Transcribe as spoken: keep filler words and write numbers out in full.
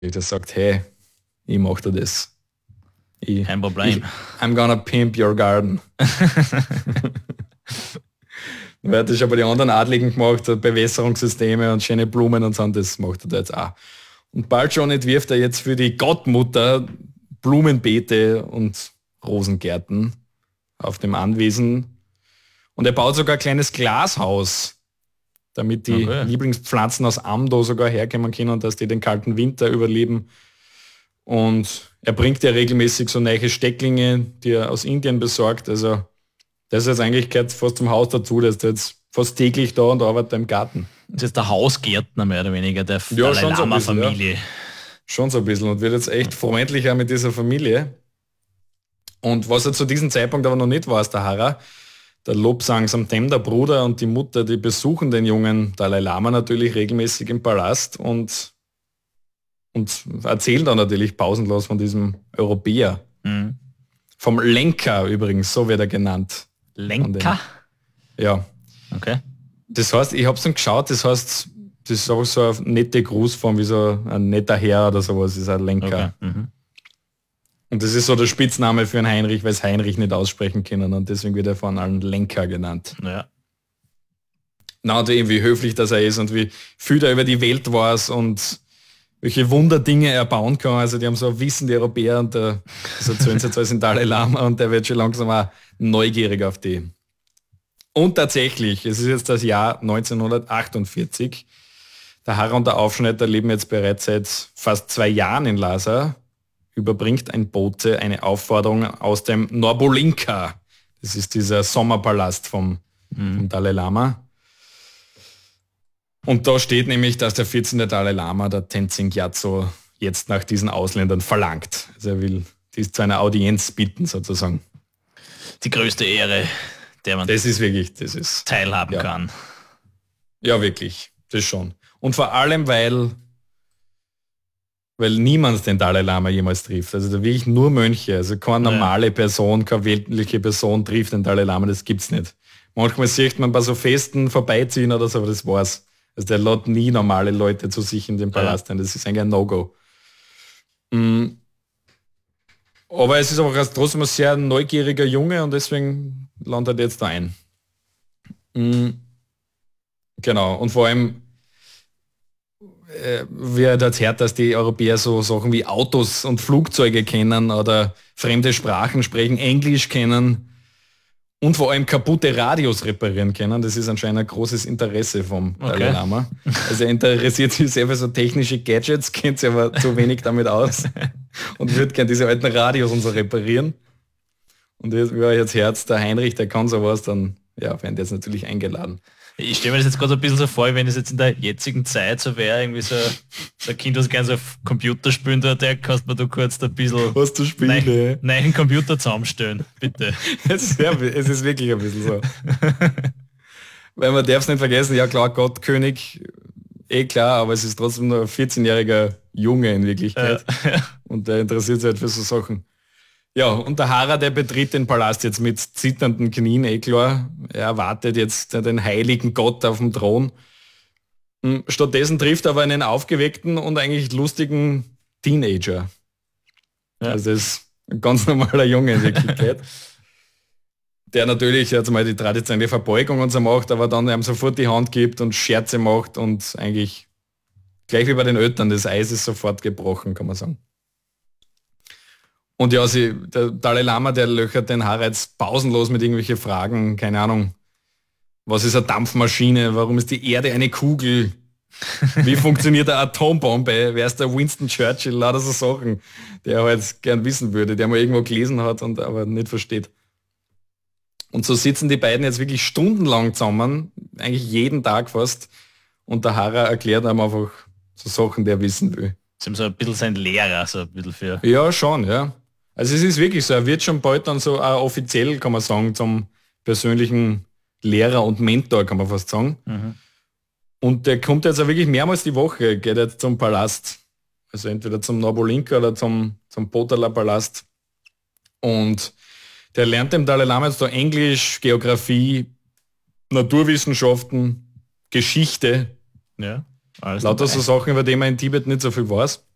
der sagt, hey, ich mach dir das. Ich, Kein Problem. Ich, I'm gonna pimp your garden. Er hat das schon bei den anderen Adligen gemacht, hat Bewässerungssysteme und schöne Blumen und so, und das macht er da jetzt auch. Und bald schon entwirft er jetzt für die Gottmutter Blumenbeete und Rosengärten auf dem Anwesen. Und er baut sogar ein kleines Glashaus, damit die okay. Lieblingspflanzen aus Amdo sogar herkommen können und dass die den kalten Winter überleben. Und er bringt ja regelmäßig so neue Stecklinge, die er aus Indien besorgt. Also das ist jetzt eigentlich gehört fast zum Haus dazu, der ist jetzt fast täglich da und arbeitet im Garten. Das ist der Hausgärtner mehr oder weniger, der ja, Dalai Lama so Familie. Ja. Schon so ein bisschen und wird jetzt echt freundlicher mit dieser Familie. Und was er zu diesem Zeitpunkt aber noch nicht war, ist der Hara, der Lobsang Samtem, der Bruder und die Mutter, die besuchen den jungen Dalai Lama natürlich regelmäßig im Palast und, und erzählen dann natürlich pausenlos von diesem Europäer. Mhm. Vom Lenker übrigens, so wird er genannt. Lenker? Ja. Okay. Das heißt, ich habe es dann geschaut, das heißt, das ist auch so eine nette Grußform, wie so ein netter Herr oder sowas, ist ein Lenker. Okay. Mhm. Und das ist so der Spitzname für einen Heinrich, weil es Heinrich nicht aussprechen können und deswegen wird er von allen Lenker genannt. Ja. Na, und eben wie höflich das er ist und wie viel er über die Welt weiß und welche Wunderdinge er bauen kann. Also die haben so ein Wissen, die Europäer, und der, das erzählen sie jetzt alles in Dalai Lama und der wird schon langsam auch neugierig auf die. Und tatsächlich, es ist jetzt das Jahr neunzehnhundertachtundvierzig. Der Hara und der Aufschneider leben jetzt bereits seit fast zwei Jahren in Lhasa. Überbringt ein Bote eine Aufforderung aus dem Norbolinka. Das ist dieser Sommerpalast vom, mhm. vom Dalai Lama. Und da steht nämlich, dass der vierzehnte Dalai Lama, der Tenzin Gyatso, jetzt nach diesen Ausländern verlangt. Also er will dies zu einer Audienz bitten sozusagen. Die größte Ehre, der man das ist wirklich, das ist, teilhaben ja. kann. Ja, wirklich, das schon. Und vor allem, weil weil niemand den Dalai Lama jemals trifft. Also da wirklich nur Mönche. Also keine normale ja. Person, keine weltliche Person trifft den Dalai Lama, das gibt's nicht. Manchmal sieht man bei so Festen vorbeiziehen oder so, aber das war's. Also der lädt nie normale Leute zu sich in den Palast ein. Das ist eigentlich ein No-Go. Mhm. Aber es ist auch trotzdem ein sehr neugieriger Junge und deswegen landet er jetzt da ein. Mhm. Genau. Und vor allem wird erzählt, dass die Europäer so Sachen wie Autos und Flugzeuge kennen oder fremde Sprachen sprechen, Englisch kennen und vor allem kaputte Radios reparieren können. Das ist anscheinend ein großes Interesse vom okay. Dalai Lama. Also er interessiert sich sehr für so technische Gadgets, kennt sich aber zu wenig damit aus und würde gerne diese alten Radios und so reparieren. Und jetzt, ja, jetzt Herz, der Heinrich, der kann sowas, dann ja, werden die jetzt natürlich eingeladen. Ich stelle mir das jetzt gerade ein bisschen so vor, wenn es jetzt in der jetzigen Zeit so wäre, irgendwie so, so ein Kind, das gerne so auf Computer spielen tut, der kannst mir da kurz ein bisschen was zu spielen, nein, nein, Computer zusammenstellen, bitte. es, ist, ja, es ist wirklich ein bisschen so. Weil man darf es nicht vergessen, ja klar, Gottkönig, eh klar, aber es ist trotzdem nur ein vierzehnjähriger Junge in Wirklichkeit. Ja. Und der interessiert sich halt für so Sachen. Ja, und der Hara, der betritt den Palast jetzt mit zitternden Knien, eh klar. Er erwartet jetzt den heiligen Gott auf dem Thron. Stattdessen trifft er aber einen aufgeweckten und eigentlich lustigen Teenager. Ja. Also das ist ein ganz normaler Junge in Wirklichkeit. Der natürlich jetzt mal die traditionelle Verbeugung und so macht, aber dann ihm sofort die Hand gibt und Scherze macht und eigentlich gleich wie bei den Eltern, das Eis ist sofort gebrochen, kann man sagen. Und ja, sie, der Dalai Lama, der löchert den Hara jetzt pausenlos mit irgendwelchen Fragen, keine Ahnung, was ist eine Dampfmaschine, warum ist die Erde eine Kugel, wie funktioniert eine Atombombe, wer ist der Winston Churchill, lauter so Sachen, der er halt gern wissen würde, der mal irgendwo gelesen hat und aber nicht versteht. Und so sitzen die beiden jetzt wirklich stundenlang zusammen, eigentlich jeden Tag fast, und der Hara erklärt einem einfach so Sachen, die er wissen will. Sie haben so ein bisschen sein Lehrer, so ein bisschen für... Ja, schon, ja. Also es ist wirklich so, er wird schon bald dann so auch offiziell, kann man sagen, zum persönlichen Lehrer und Mentor, kann man fast sagen. Mhm. Und der kommt jetzt auch wirklich mehrmals die Woche, geht jetzt zum Palast. Also entweder zum Norbolinka oder zum, zum Potala-Palast. Und der lernt dem Dalai Lama jetzt da Englisch, Geografie, Naturwissenschaften, Geschichte. Ja. Lauter so Sachen, über die man in Tibet nicht so viel weiß.